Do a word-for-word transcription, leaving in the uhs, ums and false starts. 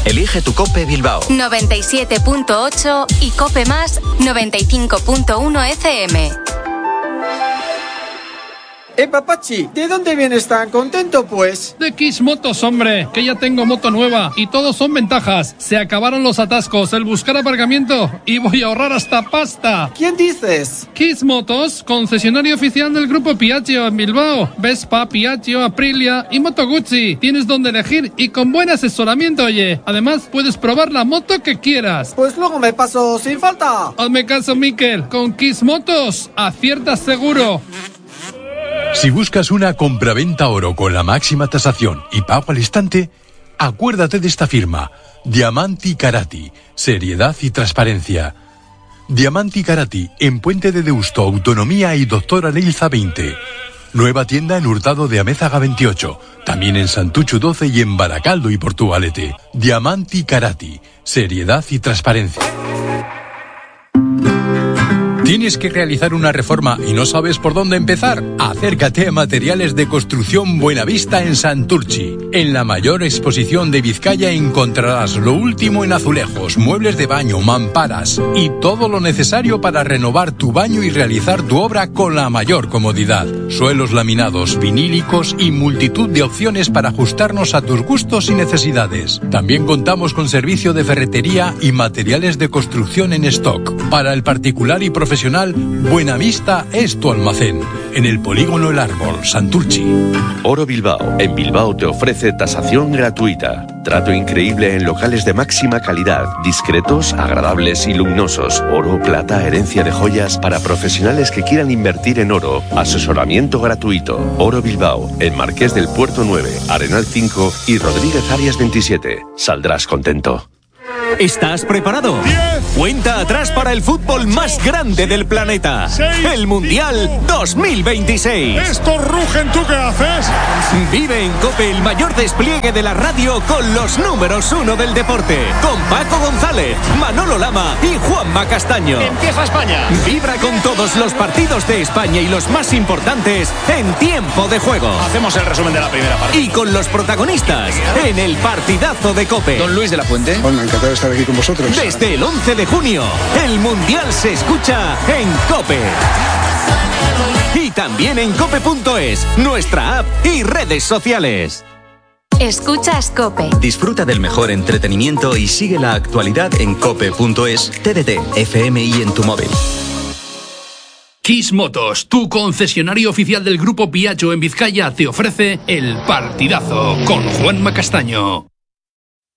Elige tu COPE Bilbao. noventa y siete punto ocho y COPE Más noventa y cinco punto uno F M. Eh, papachi, ¿de dónde vienes tan contento, pues? De Kiss Motos, hombre, que ya tengo moto nueva y todos son ventajas. Se acabaron los atascos, el buscar aparcamiento y voy a ahorrar hasta pasta. ¿Quién dices? Kiss Motos, concesionario oficial del grupo Piaggio en Bilbao. Vespa, Piaggio, Aprilia y Moto Guzzi. Tienes donde elegir y con buen asesoramiento, oye. Además, puedes probar la moto que quieras. Pues luego me paso sin falta. Hazme caso, Miquel. Con Kiss Motos, aciertas seguro. Si buscas una compraventa oro con la máxima tasación y pago al instante, acuérdate de esta firma, Diamanti Karati, seriedad y transparencia. Diamanti Karati, en Puente de Deusto, Autonomía y Doctora Leilza veinte. Nueva tienda en Hurtado de Amézaga veintiocho, también en Santuchu doce y en Baracaldo y Portugalete. Diamanti Karati, seriedad y transparencia. ¿Tienes que realizar una reforma y no sabes por dónde empezar? Acércate a Materiales de Construcción Buenavista en Santurchi. En la mayor exposición de Vizcaya encontrarás lo último en azulejos, muebles de baño, mamparas y todo lo necesario para renovar tu baño y realizar tu obra con la mayor comodidad. Suelos laminados, vinílicos y multitud de opciones para ajustarnos a tus gustos y necesidades. También contamos con servicio de ferretería y materiales de construcción en stock. Para el particular y profesional, Buenavista es tu almacén. En el Polígono El Árbol, Santurchi. Oro Bilbao. En Bilbao te ofrece tasación gratuita. Trato increíble en locales de máxima calidad, discretos, agradables y luminosos. Oro, plata, herencia de joyas para profesionales que quieran invertir en oro. Asesoramiento gratuito. Oro Bilbao. En Marqués del Puerto nueve, Arenal cinco y Rodríguez Arias veintisiete. Saldrás contento. ¿Estás preparado? diez. Cuenta atrás para el fútbol más grande del planeta. seis. El Mundial dos mil veintiséis. Estos rugen, ¿tú qué haces? Vive en COPE el mayor despliegue de la radio con los números uno del deporte. Con Paco González, Manolo Lama y Juanma Castaño. Empieza España. Vibra con todos los partidos de España y los más importantes en tiempo de juego. Hacemos el resumen de la primera parte. Y con los protagonistas en el partidazo de COPE. Don Luis de la Fuente. Bueno, encantado de estar aquí con vosotros. Desde el once de junio, el Mundial se escucha en COPE. Y también en cope punto es, nuestra app y redes sociales. Escuchas COPE. Disfruta del mejor entretenimiento y sigue la actualidad en cope punto es, T D T, F M y en tu móvil. Kiss Motos, tu concesionario oficial del grupo Piaggio en Vizcaya, te ofrece el partidazo con Juanma Castaño.